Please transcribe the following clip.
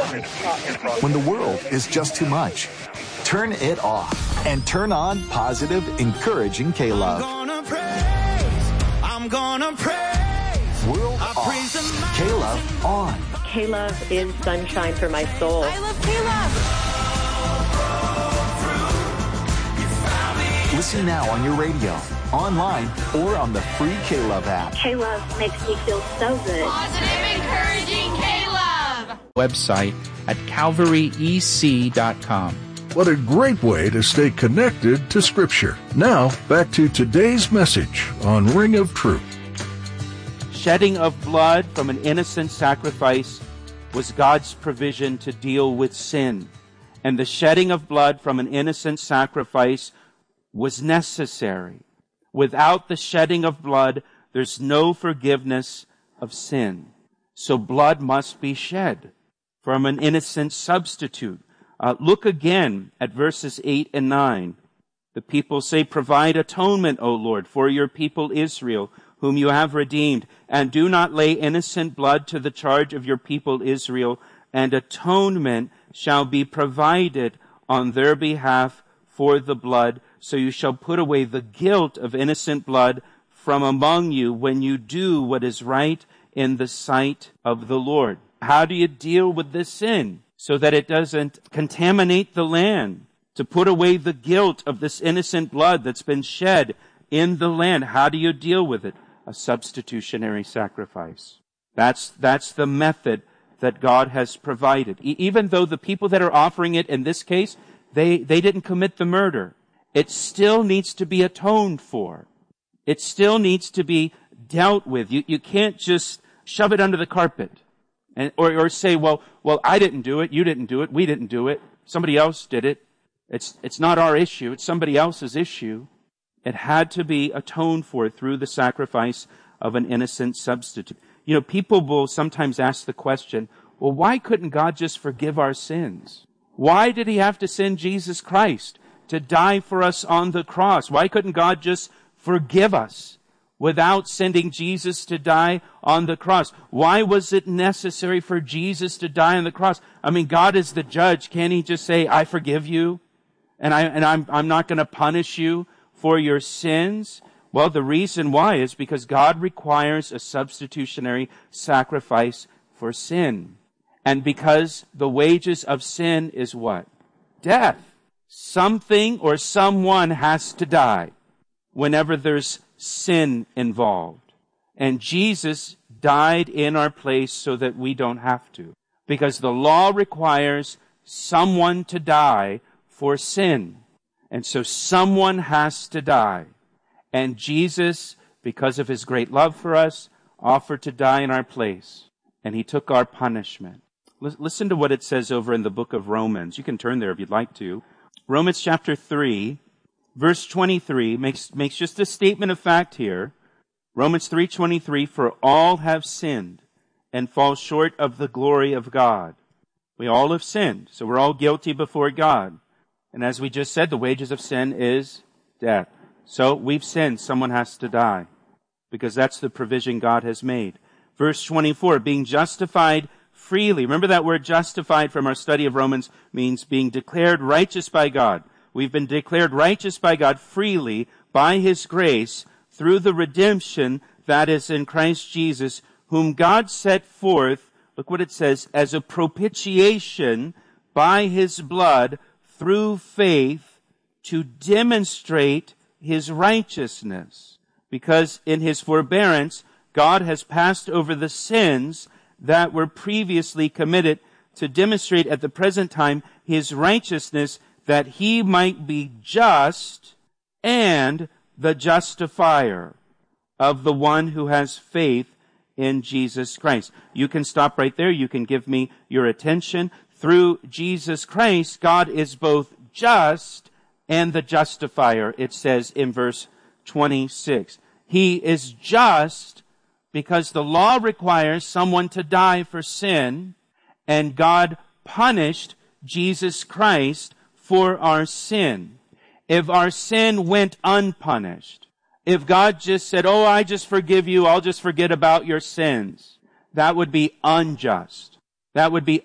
When the world is just too much, turn it off and turn on positive, encouraging K-Love. I'm gonna praise. World off. K-Love on. K-Love is sunshine for my soul. I love K-Love. Listen now on your radio, online, or on the free K-Love app. K-Love makes me feel so good. Positive, encouraging K-Love. Website at calvaryec.com. What a great way to stay connected to Scripture. Now, back to today's message on Ring of Truth. Shedding of blood from an innocent sacrifice was God's provision to deal with sin. And the shedding of blood from an innocent sacrifice was necessary. Without the shedding of blood, there's no forgiveness of sin. So blood must be shed from an innocent substitute. Look again at verses 8 and 9. The people say, "Provide atonement, O Lord, for your people Israel, whom you have redeemed, and do not lay innocent blood to the charge of your people Israel, and atonement shall be provided on their behalf for the blood. So you shall put away the guilt of innocent blood from among you when you do what is right in the sight of the Lord." How do you deal with this sin so that it doesn't contaminate the land? To put away the guilt of this innocent blood that's been shed in the land. How do you deal with it? A substitutionary sacrifice. That's the method that God has provided. Even though the people that are offering it in this case, they didn't commit the murder, it still needs to be atoned for. It still needs to be dealt with. You can't just shove it under the carpet or say, well, I didn't do it, you didn't do it, we didn't do it, somebody else did it. It's not our issue, it's somebody else's issue. It had to be atoned for through the sacrifice of an innocent substitute. You know, people will sometimes ask the question, well, why couldn't God just forgive our sins? Why did he have to send Jesus Christ to die for us on the cross? Why couldn't God just forgive us without sending Jesus to die on the cross? Why was it necessary for Jesus to die on the cross? I mean, God is the judge. Can't he just say, I forgive you, and I'm not going to punish you for your sins? Well, the reason why is because God requires a substitutionary sacrifice for sin. And because the wages of sin is what? Death. Something or someone has to die whenever there's sin involved. And Jesus died in our place so that we don't have to. Because the law requires someone to die for sin. And so someone has to die. And Jesus, because of his great love for us, offered to die in our place. And he took our punishment. Listen to what it says over in the book of Romans. You can turn there if you'd like to. Romans chapter 3, verse 23 makes just a statement of fact here. Romans 3:23, "For all have sinned and fall short of the glory of God." We all have sinned, so we're all guilty before God. And as we just said, the wages of sin is death. So we've sinned, someone has to die, because that's the provision God has made. Verse 24, "Being justified freely." Remember that word justified from our study of Romans means being declared righteous by God. We've been declared righteous by God freely by his grace through the redemption that is in Christ Jesus, whom God set forth, look what it says, as a propitiation by his blood through faith to demonstrate his righteousness. Because in his forbearance, God has passed over the sins that were previously committed to demonstrate at the present time his righteousness, that he might be just and the justifier of the one who has faith in Jesus Christ. You can stop right there. You can give me your attention. Through Jesus Christ, God is both just and the justifier, it says in verse 26. He is just because the law requires someone to die for sin, and God punished Jesus Christ for our sin. If our sin went unpunished, if God just said, oh, I just forgive you, I'll just forget about your sins, that would be unjust. That would be